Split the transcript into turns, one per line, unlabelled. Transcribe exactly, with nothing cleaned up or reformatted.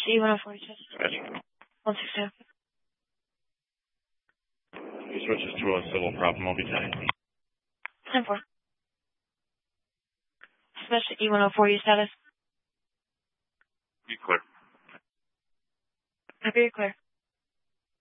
to E one oh four, just one six two.
He switches to a civil problem, I'll be ten.
ten four. Switch to E one oh four, your status.
Be clear.
Happy you're clear.